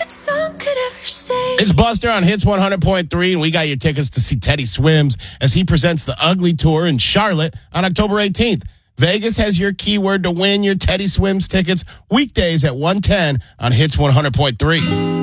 that song could ever say. It's Buster on Hits 100.3, and we got your tickets to see Teddy Swims as he presents the Ugly Tour in Charlotte on October 18th. Vegas has your keyword to win your Teddy Swims tickets weekdays at 1:10 on Hits 100.3.